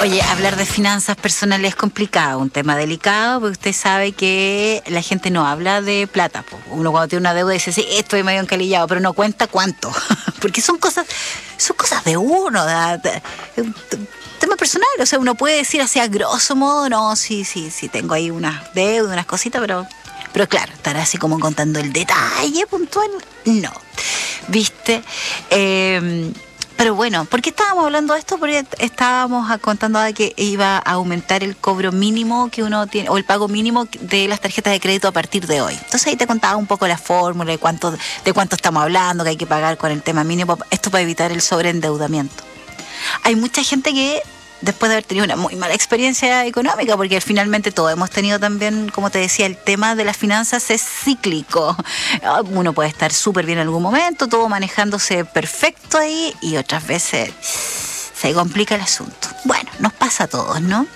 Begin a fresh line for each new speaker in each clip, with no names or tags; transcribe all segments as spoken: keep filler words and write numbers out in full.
Oye, hablar de finanzas personales es complicado, un tema delicado, porque usted sabe que la gente no habla de plata. Po. Uno cuando tiene una deuda dice, sí, estoy medio encalillado, pero no cuenta cuánto. Porque son cosas, son cosas de uno, de, de, de, un tema personal. O sea, uno puede decir así a grosso modo, no, sí, sí, sí, tengo ahí unas deudas, unas cositas, pero, pero claro, estar así como contando el detalle puntual, no. ¿Viste? Eh... Pero bueno, ¿por qué estábamos hablando de esto? Porque estábamos contando de que iba a aumentar el cobro mínimo que uno tiene, o el pago mínimo de las tarjetas de crédito a partir de hoy. Entonces ahí te contaba un poco la fórmula de cuánto, de cuánto estamos hablando, que hay que pagar con el tema mínimo, esto para evitar el sobreendeudamiento. Hay mucha gente que, después de haber tenido una muy mala experiencia económica, porque finalmente todos hemos tenido también, como te decía, el tema de las finanzas es cíclico. Uno puede estar súper bien en algún momento, todo manejándose perfecto ahí, y otras veces se complica el asunto. Bueno, nos pasa a todos, ¿no?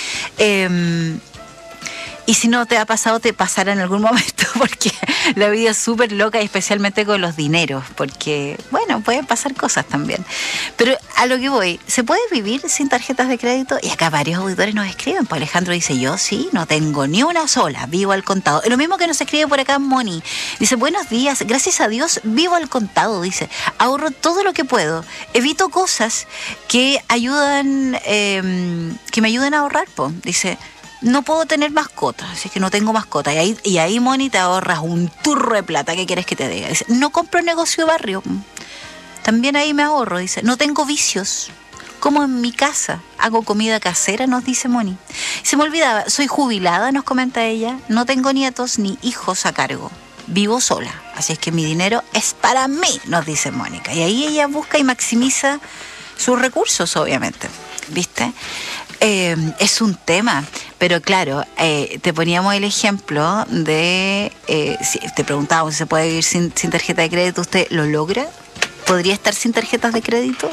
Eh, y si no te ha pasado, te pasará en algún momento, porque la vida es súper loca, y especialmente con los dineros, porque, bueno, pueden pasar cosas también. Pero a lo que voy, ¿se puede vivir sin tarjetas de crédito? Y acá varios auditores nos escriben, pues Alejandro dice, yo sí, no tengo ni una sola, vivo al contado. Es lo mismo que nos escribe por acá Moni. Dice, buenos días, gracias a Dios vivo al contado, dice, ahorro todo lo que puedo, evito cosas que ayudan, eh, que me ayuden a ahorrar, pues, dice, no puedo tener mascotas, así que no tengo mascotas. Y ahí, y ahí, Moni, te ahorras un turro de plata. ¿Qué quieres que te diga? Dice, no compro negocio de barrio. También ahí me ahorro. Dice, no tengo vicios. Como en mi casa. Hago comida casera, nos dice Moni. Se me olvidaba, soy jubilada, nos comenta ella. No tengo nietos ni hijos a cargo. Vivo sola. Así es que mi dinero es para mí, nos dice Mónica. Y ahí ella busca y maximiza sus recursos, obviamente. ¿Viste? Eh, es un tema, pero claro, eh, te poníamos el ejemplo de, eh, si te preguntábamos si se puede vivir sin, sin tarjeta de crédito, ¿usted lo logra? ¿Podría estar sin tarjetas de crédito?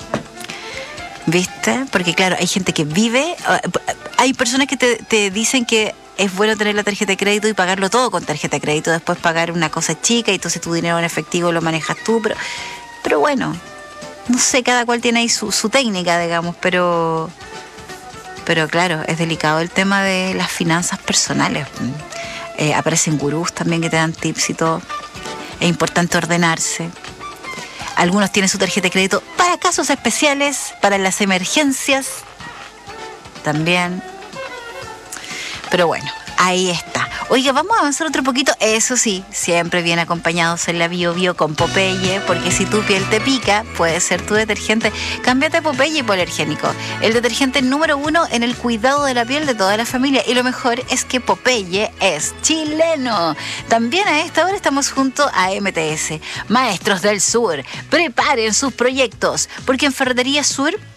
¿Viste? Porque claro, hay gente que vive, hay personas que te, te dicen que es bueno tener la tarjeta de crédito y pagarlo todo con tarjeta de crédito, después pagar una cosa chica y entonces tu dinero en efectivo lo manejas tú, pero, pero bueno, no sé, cada cual tiene ahí su, su técnica, digamos, pero... Pero claro, es delicado el tema de las finanzas personales. Eh, aparecen gurús también que te dan tips y todo. Es importante ordenarse. Algunos tienen su tarjeta de crédito para casos especiales, para las emergencias también. Pero bueno, ahí está. Oiga, vamos a avanzar otro poquito. Eso sí, siempre bien acompañados en la Bio Bio con Popeye, porque si tu piel te pica, puede ser tu detergente. Cámbiate a Popeye hipoalergénico, el detergente número uno en el cuidado de la piel de toda la familia. Y lo mejor es que Popeye es chileno. También a esta hora estamos junto a M T S. Maestros del Sur, preparen sus proyectos, porque en Ferretería Sur